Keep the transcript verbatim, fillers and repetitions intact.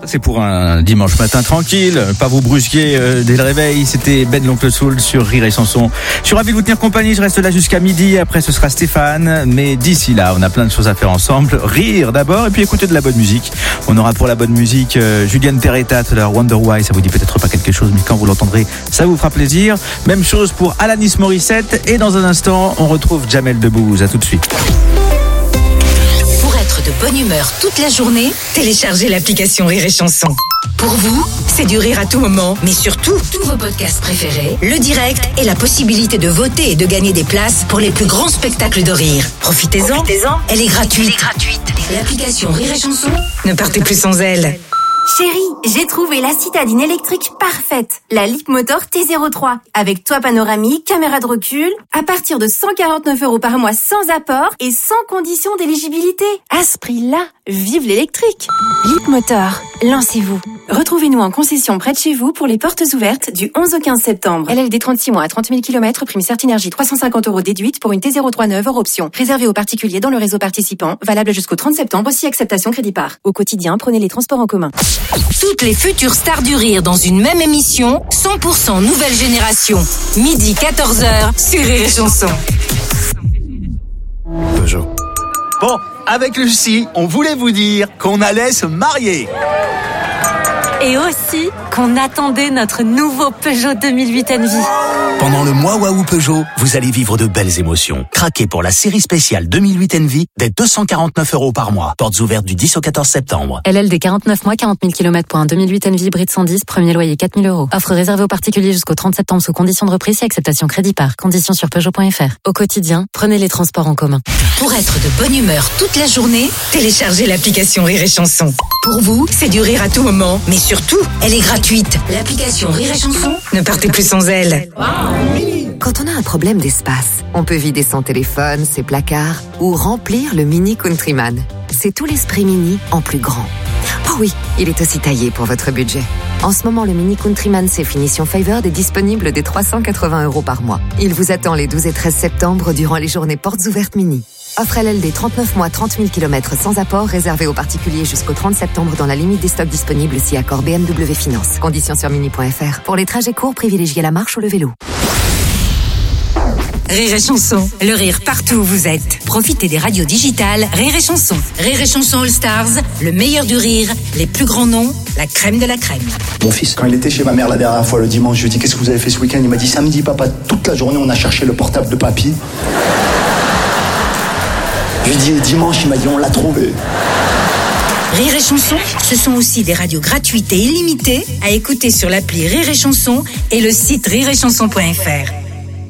C'est pour un dimanche matin tranquille, pas vous brusquer euh, dès le réveil. C'était Ben l'Oncle Soul sur Rire et Chanson. Je suis ravi de vous tenir compagnie, je reste là jusqu'à midi. Après ce sera Stéphane, mais d'ici là on a plein de choses à faire ensemble. Rire d'abord et puis écouter de la bonne musique. On aura pour la bonne musique euh, Juliane Peretta, tout à l'heure, Wonder Why. Ça vous dit peut-être pas quelque chose, mais quand vous l'entendrez, ça vous fera plaisir. Même chose pour Alanis Morissette. Et dans un instant, on retrouve Jamel Debbouze. À tout de suite. De bonne humeur toute la journée, téléchargez l'application Rire et Chanson. Pour vous, c'est du rire à tout moment, mais surtout, tous vos podcasts préférés, le direct et la possibilité de voter et de gagner des places pour les plus grands spectacles de rire. Profitez-en, Profitez-en. Elle est gratuite. Elle est gratuite. L'application Rire et Chanson, ne partez plus sans elle. Chérie, j'ai trouvé la citadine électrique parfaite, la Leapmotor T zéro trois, avec toit panoramique, caméra de recul, à partir de cent quarante-neuf euros par mois sans apport et sans condition d'éligibilité. À ce prix-là, vive l'électrique. Leapmotor, lancez-vous. Retrouvez-nous en concession près de chez vous pour les portes ouvertes du onze au quinze septembre. L L D trente-six mois à trente mille kilomètres, prime Certinergie trois cent cinquante euros déduite pour une T zéro trois neuve hors option. Réservé aux particuliers dans le réseau participant, valable jusqu'au trente septembre, aussi acceptation crédit par. Au quotidien, prenez les transports en commun. Toutes les futures stars du rire dans une même émission, cent pour cent nouvelle génération. Midi quatorze heures sur Rire et Chanson. Peugeot. Bon, avec Lucie, on voulait vous dire qu'on allait se marier. Et aussi qu'on attendait notre nouveau Peugeot deux mille huit Envy. Pendant le mois Waouh Peugeot, vous allez vivre de belles émotions. Craquez pour la série spéciale deux mille huit Envy dès deux cent quarante-neuf euros par mois. Portes ouvertes du dix au quatorze septembre. L L D quarante-neuf mois, quarante mille kilomètres pour un deux mille huit Envy hybride cent dix, premier loyer quatre mille euros. Offre réservée aux particuliers jusqu'au trente septembre sous condition de reprise et acceptation crédit par. Conditions sur Peugeot point F R. Au quotidien, prenez les transports en commun. Pour être de bonne humeur toute la journée, téléchargez l'application Rire et Chanson. Pour vous, c'est du rire à tout moment, mais surtout, elle est gratuite. L'application Rire et Chanson, ne partez plus sans elle. Quand on a un problème d'espace, on peut vider son téléphone, ses placards ou remplir le Mini Countryman. C'est tout l'esprit Mini en plus grand. Oh oui, il est aussi taillé pour votre budget. En ce moment, le Mini Countryman C Finition Favored est disponible dès trois cent quatre-vingts euros par mois. Il vous attend les douze et treize septembre durant les journées portes ouvertes Mini. Offre L L D trente-neuf mois, trente mille kilomètres sans apport, réservé aux particuliers jusqu'au trente septembre dans la limite des stocks disponibles si accord B M W Finance. Conditions sur mini point F R. Pour les trajets courts, privilégiez la marche ou le vélo. Rire et Chanson, le rire partout où vous êtes. Profitez des radios digitales Rire et Chanson. Rire et Chanson All Stars, le meilleur du rire, les plus grands noms, la crème de la crème. Mon fils, quand il était chez ma mère la dernière fois le dimanche, je lui ai dit qu'est-ce que vous avez fait ce week-end? Il m'a dit samedi papa, toute la journée on a cherché le portable de papy. Je lui ai dit dimanche, il m'a dit on l'a trouvé. Rire et Chanson, ce sont aussi des radios gratuites et illimitées à écouter sur l'appli Rire et Chanson et le site rire et chanson point F R.